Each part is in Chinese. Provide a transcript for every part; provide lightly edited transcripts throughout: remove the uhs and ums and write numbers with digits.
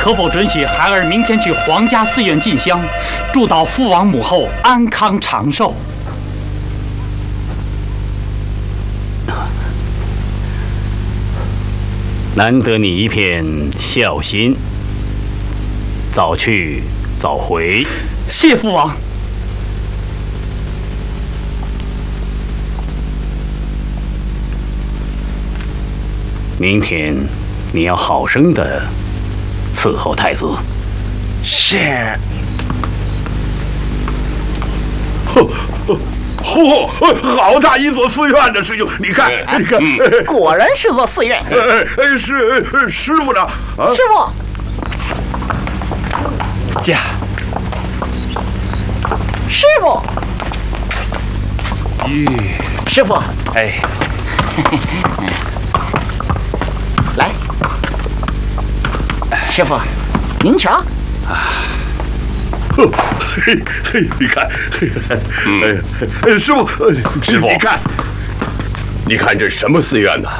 可否准许孩儿明天去皇家寺院进香，祝祷父王母后安康长寿？ 难得你一片孝心，早去早回。 谢父王。 明天你要好生的伺候太子。 是。 好大一座寺院的师兄，你看，你看， 果然是座寺院。 师傅呢？啊， 师傅， 驾。 师傅，师傅， 哎， 来，师傅，您瞧。 你看，师傅， 你看这什么寺院呢？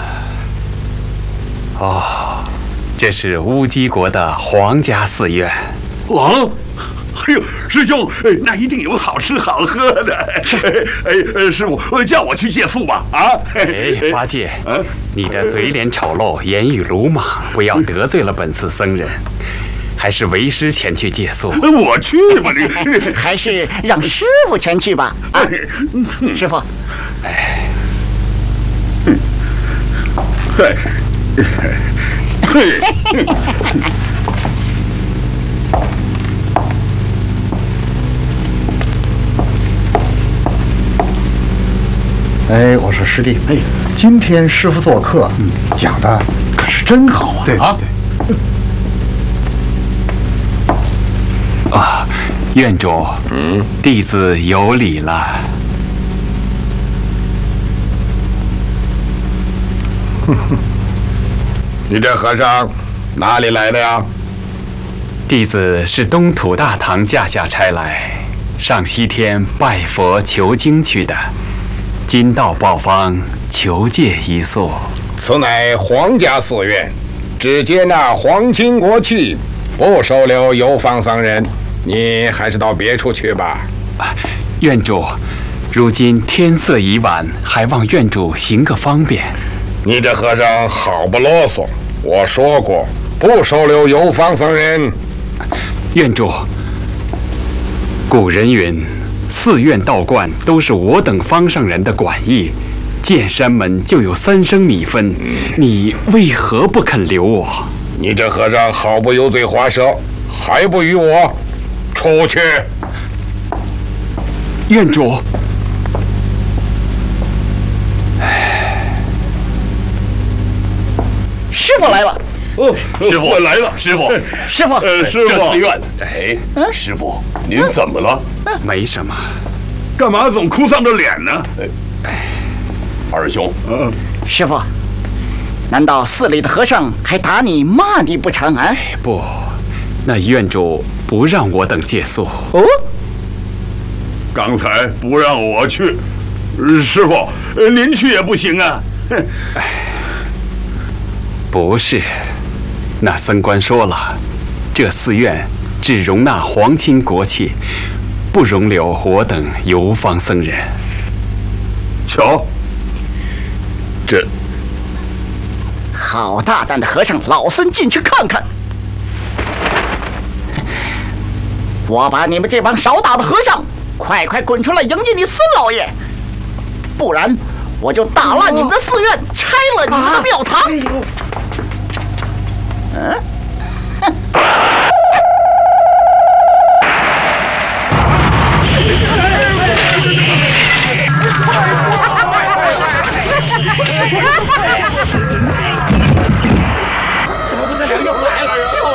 哦，这是乌鸡国的皇家寺院。 哦，哎呦，师兄，那一定有好吃好喝的。师傅，叫我去借宿吧。啊， 八戒，你的嘴脸丑陋，言语鲁莽，不要得罪了本次僧人。还是为师前去借宿。 我去吧，你还是让师傅前去吧。啊，师傅， 我说师弟，今天师傅做客，讲的可是真好啊！ 对啊，对。啊，院主，弟子有礼了。 你这和尚哪里来的呀？ 弟子是东土大唐驾下差来，上西天拜佛求经去的，今到报方，求借一宿。 此乃皇家寺院，只接纳皇亲国戚，不收留游方僧人。你还是到别处去吧。 院主，如今天色已晚，还望院主行个方便。 你这和尚好不啰嗦，我说过不收留游方僧人。 院主，古人云，寺院道观都是我等方上人的管役，见山门就有3升米分，你为何不肯留我？ 你这和尚好不油嘴滑舌，还不与我出去！ 院主， 师傅来了。 师傅来了，师傅， 师傅， 这寺院，师傅，您怎么了？ 没什么。 干嘛总哭丧着脸呢？ 二兄， 师傅，难道寺里的和尚还打你骂你不成啊？ 不，那院主不让我等借宿。 哦， 刚才不让我去，师傅，您去也不行啊。 不是，那僧官说了，这寺院只容纳皇亲国戚，不容留我等游方僧人。 瞧，这好大胆的和尚，老僧进去看看。我把你们这帮少打的和尚，快滚出来迎接你孙老爷，不然我就打烂你们的寺院，拆了你们的庙堂。 不得了，又来了！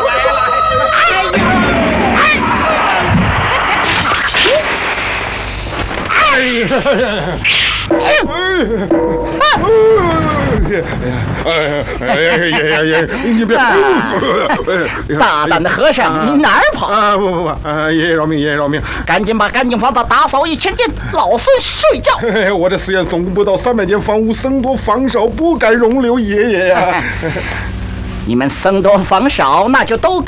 你别！ 大胆的和尚，你哪儿跑？ 不，爷爷饶命，爷爷饶命！ 赶紧把干净房子打扫1000间，老孙睡觉。 我这寺院总共不到300间房屋，僧多房少，不敢容留爷爷呀。 你们僧多房少，那就都